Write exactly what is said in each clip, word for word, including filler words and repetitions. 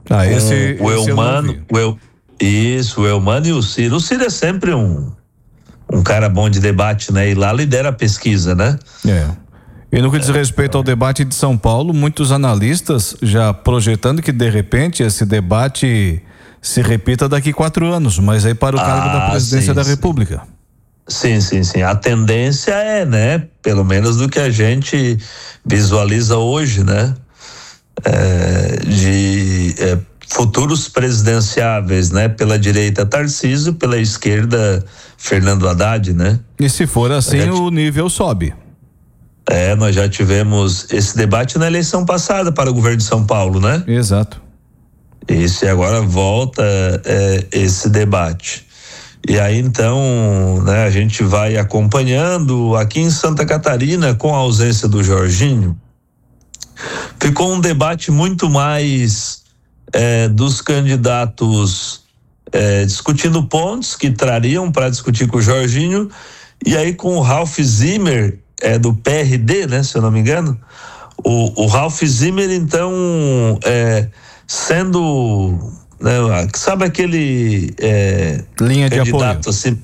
Ah, esse, o esse Eumano, o El, isso, o Eumano e o Ciro. O Ciro é sempre um um cara bom de debate, né? E lá lidera a pesquisa, né? É. E no que diz respeito ao debate de São Paulo, muitos analistas já projetando que de repente esse debate se repita daqui quatro anos, mas aí para o cargo ah, da presidência sim, da sim. República. Sim, sim, sim. A tendência é, né? Pelo menos do que a gente visualiza hoje, né? É, de é, futuros presidenciáveis, né? Pela direita, Tarcísio, pela esquerda, Fernando Haddad, né? E se for assim, gente, o nível sobe. É, nós já tivemos esse debate na eleição passada para o governo de São Paulo, né? Exato. Isso, e agora volta é, esse debate. E aí então, né, a gente vai acompanhando aqui em Santa Catarina, com a ausência do Jorginho, ficou um debate muito mais é, dos candidatos é, discutindo pontos que trariam para discutir com o Jorginho, e aí com o Ralph Zimmer, é, do P R D, né, se eu não me engano, o, o Ralph Zimmer, então, é, sendo, né, sabe aquele é, linha de candidato apoio, assim,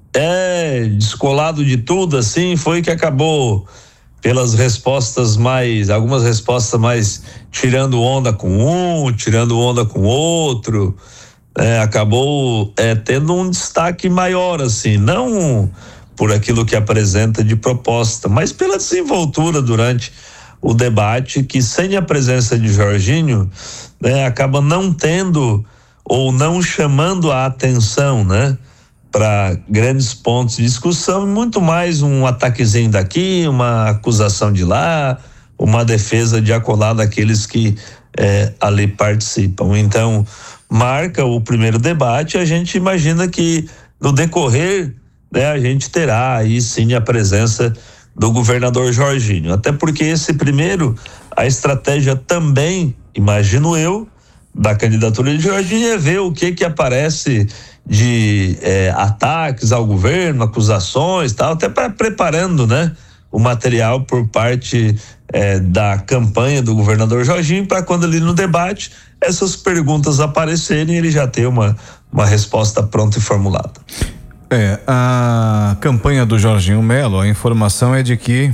é, descolado de tudo, assim, foi que acabou pelas respostas mais, algumas respostas mais tirando onda com um, tirando onda com outro, é, acabou é, tendo um destaque maior, assim, não por aquilo que apresenta de proposta, mas pela desenvoltura durante o debate, que sem a presença de Jorginho, né, acaba não tendo ou não chamando a atenção, né, para grandes pontos de discussão, muito mais um ataquezinho daqui, uma acusação de lá, uma defesa de acolá daqueles que eh, ali participam. Então, marca o primeiro debate, a gente imagina que no decorrer, né, a gente terá aí sim a presença do governador Jorginho, até porque esse primeiro, a estratégia também, imagino eu, da candidatura de Jorginho é ver o que que aparece de eh, ataques ao governo, acusações, tal, até para preparando, né, o material por parte eh, da campanha do governador Jorginho, para quando ali no debate essas perguntas aparecerem, ele já ter uma uma resposta pronta e formulada. É, a campanha do Jorginho Melo, a informação é de que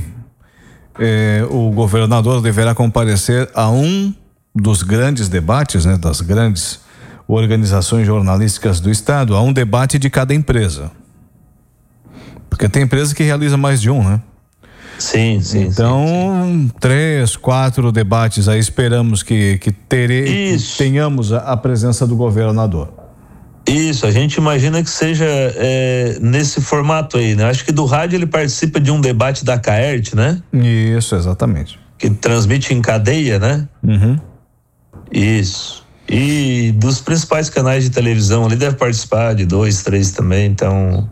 eh, o governador deverá comparecer a um dos grandes debates, né, das grandes organizações jornalísticas do estado, a um debate de cada empresa, porque tem empresa que realiza mais de um, né? Sim, sim. Então, sim, sim. três, quatro debates aí esperamos que que, tere, que tenhamos a, a presença do governador. Isso, a gente imagina que seja é, nesse formato aí, né? Acho que do rádio ele participa de um debate da Caerte, né? Isso, exatamente. Que transmite em cadeia, né? Uhum. Isso. E dos principais canais de televisão ali deve participar de dois, três também, então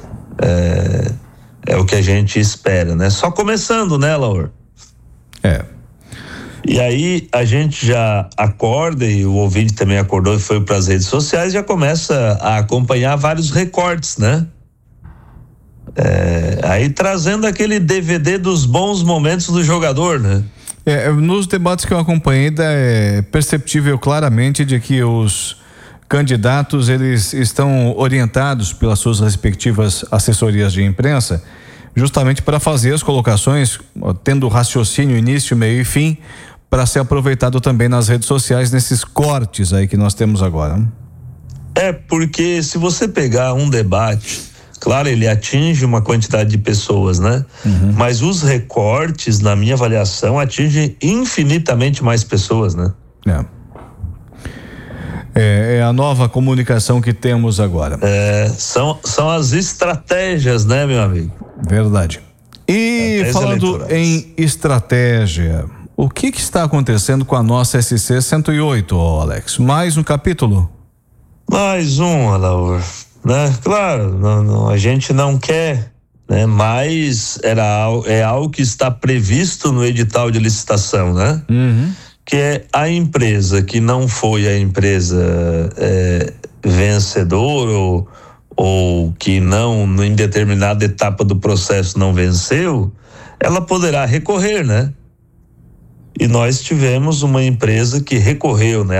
é, é o que a gente espera, né? Só começando, né, Laura? É. E aí a gente já acorda, e o ouvinte também acordou e foi para as redes sociais, já começa a acompanhar vários recortes, né? É, aí trazendo aquele D V D dos bons momentos do jogador, né? É, nos debates que eu acompanhei, é perceptível claramente de que os candidatos, eles estão orientados pelas suas respectivas assessorias de imprensa, justamente para fazer as colocações, tendo raciocínio, início, meio e fim, para ser aproveitado também nas redes sociais, nesses cortes aí que nós temos agora. É, porque se você pegar um debate, claro, ele atinge uma quantidade de pessoas, né? Uhum. Mas os recortes, na minha avaliação, atingem infinitamente mais pessoas, né? É. É, é a nova comunicação que temos agora. É, são, são as estratégias, né, meu amigo? Verdade. E falando eleitorais. Em estratégia, o que que está acontecendo com a nossa S C cento e oito, oh, Alex? Mais um capítulo? Mais um, Alaor, né? Claro, não, não, a gente não quer, né? Mas era, é algo que está previsto no edital de licitação, né? Uhum. Que é a empresa que não foi a empresa é, vencedora ou, ou que não, em determinada etapa do processo não venceu, ela poderá recorrer, né? E nós tivemos uma empresa que recorreu, né?